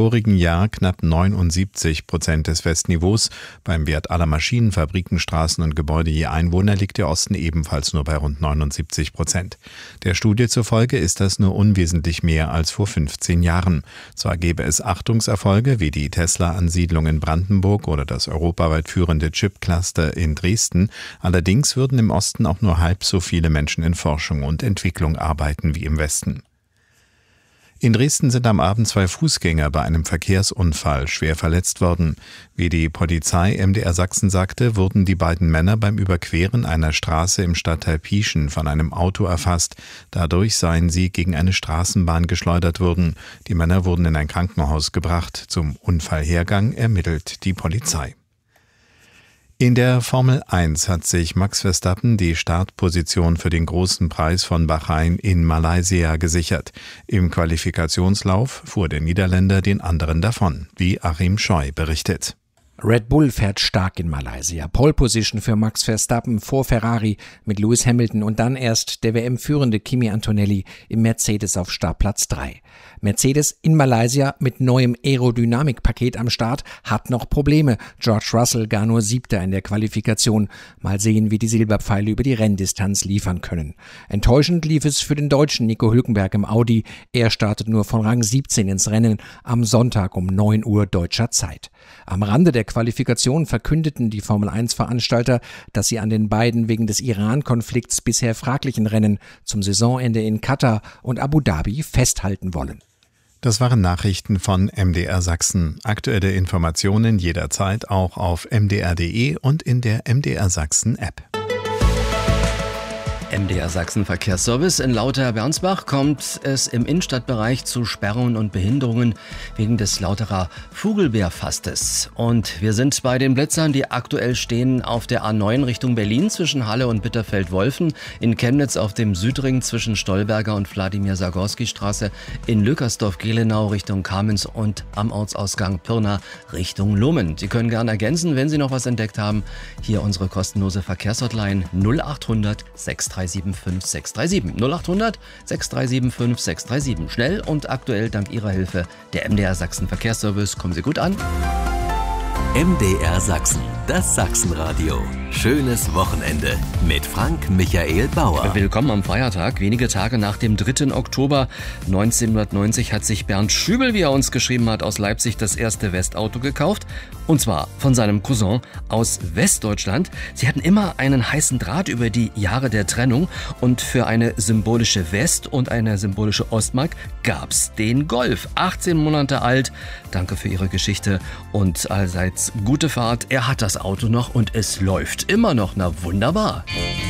vorigen Jahr knapp 79% des Westniveaus. Beim Wert aller Maschinen, Fabriken, Straßen und Gebäude je Einwohner liegt der Osten ebenfalls nur bei rund 79%. Der Studie zufolge ist das nur unwesentlich mehr als vor 15 Jahren. Zwar gäbe es Achtungserfolge wie die Tesla-Ansiedlung in Brandenburg oder das europaweit führende Chip-Cluster in Dresden, allerdings würden im Osten auch nur halb so viele Menschen in Forschung und Entwicklung arbeiten wie im Westen. In Dresden sind am Abend 2 Fußgänger bei einem Verkehrsunfall schwer verletzt worden. Wie die Polizei MDR Sachsen sagte, wurden die beiden Männer beim Überqueren einer Straße im Stadtteil Pieschen von einem Auto erfasst. Dadurch seien sie gegen eine Straßenbahn geschleudert worden. Die Männer wurden in ein Krankenhaus gebracht. Zum Unfallhergang ermittelt die Polizei. In der Formel 1 hat sich Max Verstappen die Startposition für den großen Preis von Bahrain in Malaysia gesichert. Im Qualifikationslauf fuhr der Niederländer den anderen davon, wie Achim Scheu berichtet. Red Bull fährt stark in Malaysia. Pole Position für Max Verstappen vor Ferrari mit Lewis Hamilton und dann erst der WM-führende Kimi Antonelli im Mercedes auf Startplatz 3. Mercedes in Malaysia mit neuem Aerodynamikpaket am Start hat noch Probleme. George Russell gar nur 7. in der Qualifikation. Mal sehen, wie die Silberpfeile über die Renndistanz liefern können. Enttäuschend lief es für den Deutschen Nico Hülkenberg im Audi. Er startet nur von Rang 17 ins Rennen am Sonntag um 9 Uhr deutscher Zeit. Am Rande der Qualifikation verkündeten die Formel-1-Veranstalter, dass sie an den beiden wegen des Iran-Konflikts bisher fraglichen Rennen zum Saisonende in Katar und Abu Dhabi festhalten wollen. Das waren Nachrichten von MDR Sachsen. Aktuelle Informationen jederzeit auch auf mdr.de und in der MDR Sachsen App. MDR Sachsen Verkehrsservice. In Lauter-Bernsbach kommt es im Innenstadtbereich zu Sperrungen und Behinderungen wegen des Lauterer Vogelbeerfastes. Und wir sind bei den Blitzern, die aktuell stehen auf der A9 Richtung Berlin zwischen Halle und Bitterfeld-Wolfen, in Chemnitz auf dem Südring zwischen Stolberger und Wladimir-Sagorski-Straße, in Lückersdorf-Gelenau Richtung Kamenz und am Ortsausgang Pirna Richtung Lummen. Sie können gerne ergänzen, wenn Sie noch was entdeckt haben. Hier unsere kostenlose Verkehrshotline 0800 637 637 0800 637 637. Schnell und aktuell dank Ihrer Hilfe der MDR Sachsen Verkehrsservice. Kommen Sie gut an. MDR Sachsen, das Sachsenradio. Schönes Wochenende mit Frank Michael Bauer. Willkommen am Feiertag. Wenige Tage nach dem 3. Oktober 1990 hat sich Bernd Schübel, wie er uns geschrieben hat, aus Leipzig das erste Westauto gekauft. Und zwar von seinem Cousin aus Westdeutschland. Sie hatten immer einen heißen Draht über die Jahre der Trennung. Und für eine symbolische West- und eine symbolische Ostmark gab's den Golf. 18 Monate alt. Danke für Ihre Geschichte und allseits gute Fahrt. Er hat das Auto noch und es läuft immer noch. Na wunderbar.